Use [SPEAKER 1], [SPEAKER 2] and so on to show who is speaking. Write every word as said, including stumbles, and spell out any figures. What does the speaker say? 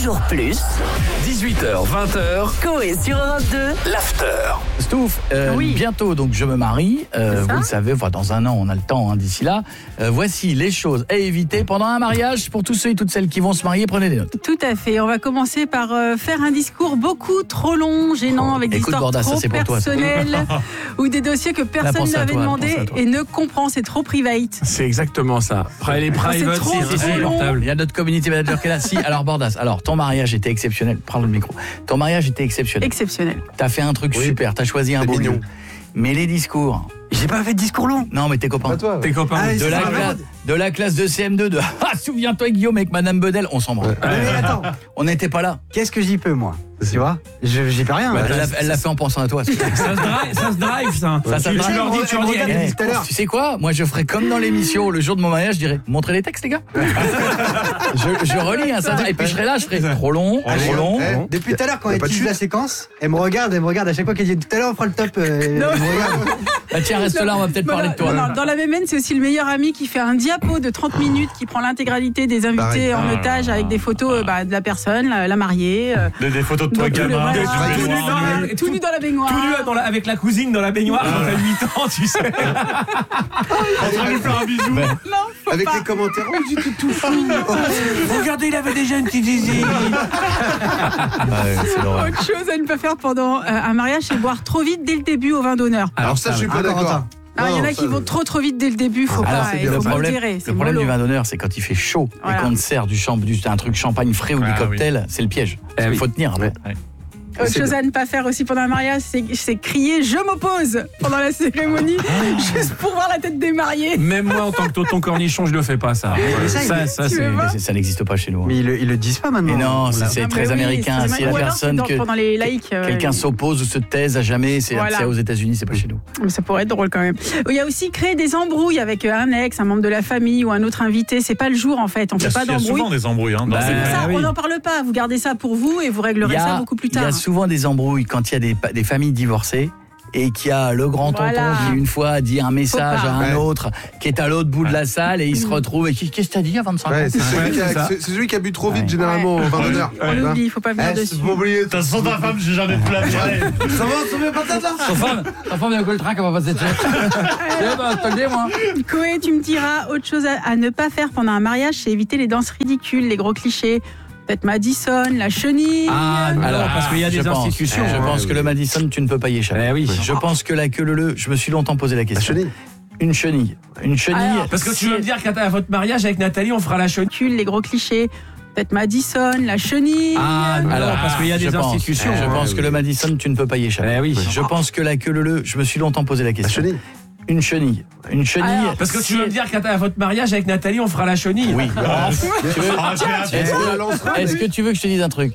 [SPEAKER 1] Toujours plus.
[SPEAKER 2] dix-huit heures, vingt heures.
[SPEAKER 1] Coé sur Europe deux.
[SPEAKER 2] L'after.
[SPEAKER 3] Stouff, euh,
[SPEAKER 4] Oui.
[SPEAKER 3] bientôt donc je me marie, euh,
[SPEAKER 4] C'est ça.
[SPEAKER 3] vous le savez, enfin, dans un an on a le temps hein, d'ici là. Euh, voici les choses à éviter pendant un mariage pour tous ceux et toutes celles qui vont se marier, prenez des notes.
[SPEAKER 4] Tout à fait. On va commencer par euh, faire un discours beaucoup trop long, gênant, avec des
[SPEAKER 3] Écoute,
[SPEAKER 4] histoires
[SPEAKER 3] Bordas, ça,
[SPEAKER 4] trop
[SPEAKER 3] c'est pour toi, ça.
[SPEAKER 4] personnelles ou des dossiers que personne
[SPEAKER 3] pense à
[SPEAKER 4] n'avait
[SPEAKER 3] toi,
[SPEAKER 4] demandé
[SPEAKER 3] pense à toi.
[SPEAKER 4] et ne comprend. C'est trop private.
[SPEAKER 5] C'est exactement ça. Après, les private,
[SPEAKER 4] trop,
[SPEAKER 5] c'est
[SPEAKER 4] c'est long.
[SPEAKER 5] insupportable.
[SPEAKER 3] Il y a notre community manager qui est là. Si, alors Bordas, alors ton mariage était exceptionnel. Prends le micro. Ton mariage était exceptionnel.
[SPEAKER 4] Exceptionnel.
[SPEAKER 3] T'as fait un truc super, t'as choisi un
[SPEAKER 6] C'est
[SPEAKER 3] beau
[SPEAKER 6] mignon.
[SPEAKER 3] lieu. Mais les discours.
[SPEAKER 7] J'ai pas fait de discours long.
[SPEAKER 3] Non, mais tes copains.
[SPEAKER 6] Pas toi.
[SPEAKER 5] Tes copains.
[SPEAKER 7] Ah,
[SPEAKER 3] De
[SPEAKER 7] c'est
[SPEAKER 3] la,
[SPEAKER 7] pas
[SPEAKER 3] classe,
[SPEAKER 7] vrai.
[SPEAKER 3] de la classe de C M deux de Ah, souviens-toi Guillaume avec Madame Bedel, on s'en branle.
[SPEAKER 7] Mais attends,
[SPEAKER 3] On n'était pas là.
[SPEAKER 7] qu'est-ce que j'y peux moi? Tu vois, je, j'y peux rien.
[SPEAKER 3] Bah,
[SPEAKER 7] hein.
[SPEAKER 3] elle l'a- elle l'a fait en pensant à toi.
[SPEAKER 5] Ça se drive, ça. Se drive, ça.
[SPEAKER 3] Ça, ça
[SPEAKER 5] tu,
[SPEAKER 3] drive.
[SPEAKER 5] tu leur dis, tu leur dis,
[SPEAKER 7] Regarde,
[SPEAKER 5] allez,
[SPEAKER 3] Eh,
[SPEAKER 7] tout à l'heure.
[SPEAKER 3] tu sais quoi? Moi, je ferais comme dans l'émission, le jour de mon mariage, je dirais montrez les textes, les gars. je, je relis un certain. Et puis je serais là, je ferais trop long, trop long.
[SPEAKER 6] Eh,
[SPEAKER 7] Depuis tout à l'heure, quand
[SPEAKER 6] Y a
[SPEAKER 7] elle
[SPEAKER 6] pas de
[SPEAKER 7] utilise
[SPEAKER 6] chute.
[SPEAKER 7] la séquence, elle me regarde, elle me regarde à chaque fois qu'elle dit tout à l'heure on fera le top. euh, elle me regarde.
[SPEAKER 3] Bah, tiens, reste là, on va peut-être
[SPEAKER 4] Voilà.
[SPEAKER 3] parler de toi.
[SPEAKER 4] Non, non, dans la même haine, c'est aussi le meilleur ami qui fait un diapo de trente minutes, qui prend l'intégralité des invités
[SPEAKER 6] Pareil.
[SPEAKER 4] en otage avec des photos euh, bah, de la personne, la, la mariée. euh,
[SPEAKER 8] Des, des photos de toi,
[SPEAKER 4] donc, tout le-
[SPEAKER 8] gamin.
[SPEAKER 4] voilà.
[SPEAKER 8] des
[SPEAKER 5] tout nu
[SPEAKER 8] baignoires.
[SPEAKER 5] dans la-
[SPEAKER 4] tout nu dans la baignoire.
[SPEAKER 5] tout nu dans la- avec la cousine dans la baignoire quand t'as huit ans, tu sais.
[SPEAKER 8] En train de lui faire un bisou.
[SPEAKER 4] Non, faut
[SPEAKER 6] Avec
[SPEAKER 4] pas.
[SPEAKER 6] les commentaires, oh, j'étais tout fou.
[SPEAKER 5] Regardez, il avait déjà une petite zizi.
[SPEAKER 3] Ah ouais, c'est l'horreur.
[SPEAKER 4] Autre chose à ne pas faire pendant euh, un mariage, c'est boire trop vite dès le début au vin d'honneur.
[SPEAKER 6] Alors ça, je suis pas
[SPEAKER 7] Ah,
[SPEAKER 6] d'accord.
[SPEAKER 7] Corentin.
[SPEAKER 4] Ah, il y en
[SPEAKER 6] Non,
[SPEAKER 4] a
[SPEAKER 6] ça,
[SPEAKER 4] qui vont trop trop vite dès le début, faut
[SPEAKER 3] Alors,
[SPEAKER 4] pas,
[SPEAKER 3] c'est
[SPEAKER 4] il
[SPEAKER 3] le
[SPEAKER 4] faut
[SPEAKER 3] problème,
[SPEAKER 4] modérer, c'est
[SPEAKER 3] le problème
[SPEAKER 4] mollo.
[SPEAKER 3] du vin d'honneur, c'est quand il fait chaud
[SPEAKER 4] Voilà.
[SPEAKER 3] et qu'on te sert du, champ, du un truc champagne frais ou
[SPEAKER 8] Ah,
[SPEAKER 3] du
[SPEAKER 8] oui.
[SPEAKER 3] cocktail, c'est le piège.
[SPEAKER 5] Eh
[SPEAKER 3] Il
[SPEAKER 5] oui.
[SPEAKER 3] faut tenir. après.
[SPEAKER 4] Autre
[SPEAKER 6] C'est
[SPEAKER 4] chose à ne pas faire aussi pendant un mariage, c'est, c'est crier je m'oppose pendant la cérémonie, juste pour voir la tête des mariés.
[SPEAKER 5] Même moi, en tant que tonton cornichon, je le fais pas, ça.
[SPEAKER 7] mais ça,
[SPEAKER 5] Ça,
[SPEAKER 7] il-
[SPEAKER 5] ça,
[SPEAKER 4] tu
[SPEAKER 5] c'est.
[SPEAKER 4] veux voir
[SPEAKER 3] Mais c'est- ça n'existe pas chez nous. hein.
[SPEAKER 7] Mais ils le, ils le disent pas maintenant.
[SPEAKER 3] Mais non, c'est,
[SPEAKER 7] Voilà.
[SPEAKER 3] c'est
[SPEAKER 4] Ah,
[SPEAKER 3] très
[SPEAKER 4] mais oui,
[SPEAKER 3] américain.
[SPEAKER 4] c'est
[SPEAKER 3] Si la
[SPEAKER 4] ou alors,
[SPEAKER 3] personne
[SPEAKER 4] c'est dans-
[SPEAKER 3] que
[SPEAKER 4] pendant les laïcs, euh,
[SPEAKER 3] quelqu'un
[SPEAKER 4] ouais.
[SPEAKER 3] s'oppose ou se taise à jamais, c'est,
[SPEAKER 4] Voilà.
[SPEAKER 3] c'est aux États-Unis, c'est pas chez nous.
[SPEAKER 4] Mais ça pourrait être drôle quand même. Il y a aussi créer des embrouilles avec un ex, un membre de la famille ou un autre invité. C'est pas le jour en fait. On
[SPEAKER 8] Il y
[SPEAKER 4] fait
[SPEAKER 8] a,
[SPEAKER 4] pas
[SPEAKER 8] il y a
[SPEAKER 4] d'embrouille.
[SPEAKER 8] souvent des embrouilles. Hein, dans
[SPEAKER 5] Bah,
[SPEAKER 4] C'est
[SPEAKER 8] les-
[SPEAKER 4] pour ça,
[SPEAKER 5] oui.
[SPEAKER 4] on n'en parle pas. Vous gardez ça pour vous et vous réglerez ça beaucoup plus
[SPEAKER 3] il y
[SPEAKER 4] tard.
[SPEAKER 3] a souvent des embrouilles quand il y a des, pa- des familles divorcées et qu'il y a le grand tonton
[SPEAKER 4] Voilà.
[SPEAKER 3] qui une fois dit un message
[SPEAKER 4] Faut pas.
[SPEAKER 3] à un
[SPEAKER 6] Ouais.
[SPEAKER 3] autre qui est à l'autre bout de la salle et il se retrouve et qui, qu'est-ce que t'as dit à vingt-cinq
[SPEAKER 6] Ouais,
[SPEAKER 3] ans
[SPEAKER 6] c'est celui,
[SPEAKER 5] Ouais,
[SPEAKER 6] qui a,
[SPEAKER 5] c'est ça.
[SPEAKER 6] c'est- c'est celui qui a bu trop vite
[SPEAKER 3] Ouais.
[SPEAKER 6] généralement au vin d'honneur.
[SPEAKER 4] On l'oublie, il faut pas venir
[SPEAKER 6] Eh,
[SPEAKER 4] dessus.
[SPEAKER 6] c'est pas oublié.
[SPEAKER 8] T'as sans ta femme, j'ai jamais pu la virer.
[SPEAKER 6] Ça va, ça va, patate là.
[SPEAKER 3] Ta femme, ta femme, il y a quoi le train qui va passer dessus Eh ben, je te le dis, moi.
[SPEAKER 4] Coé, tu me diras, autre chose à, à ne pas faire pendant un mariage, c'est éviter les danses ridicules, les gros clichés. Peut-être Madison, la chenille.
[SPEAKER 5] Ah, non,
[SPEAKER 3] Alors,
[SPEAKER 5] parce qu'il y a
[SPEAKER 3] je
[SPEAKER 5] des
[SPEAKER 3] pense,
[SPEAKER 5] institutions.
[SPEAKER 3] Je pense que le Madison, tu ne peux pas y échapper.
[SPEAKER 5] Eh oui.
[SPEAKER 3] Je pense que la queue le le, je me suis longtemps posé la
[SPEAKER 6] La
[SPEAKER 3] question.
[SPEAKER 6] chenille.
[SPEAKER 3] Une chenille. Une chenille.
[SPEAKER 4] Alors,
[SPEAKER 5] Parce que tu veux me dire qu'à ta- à votre mariage avec Nathalie, on fera la chenille.
[SPEAKER 4] Ridicules, les gros clichés. Peut-être Madison, la chenille.
[SPEAKER 5] Ah, non,
[SPEAKER 3] Alors,
[SPEAKER 5] parce qu'il y a
[SPEAKER 3] je
[SPEAKER 5] des
[SPEAKER 3] pense,
[SPEAKER 5] institutions.
[SPEAKER 3] Je pense que le Madison, tu ne peux pas y échapper.
[SPEAKER 5] Eh oui.
[SPEAKER 3] Je pense que la queue le le, je me suis longtemps posé la
[SPEAKER 6] La
[SPEAKER 3] question.
[SPEAKER 6] chenille.
[SPEAKER 3] Une chenille. Une chenille.
[SPEAKER 4] Alors,
[SPEAKER 5] Parce que tu veux me dire qu'à ta- à votre mariage avec Nathalie, on fera la chenille.
[SPEAKER 3] Oui. Tu veux-
[SPEAKER 8] Ah, j'ai hâte.
[SPEAKER 3] Est-ce
[SPEAKER 6] On la
[SPEAKER 3] que,
[SPEAKER 6] lancera,
[SPEAKER 3] est-ce
[SPEAKER 6] mais-
[SPEAKER 3] que tu veux que je te dise un truc?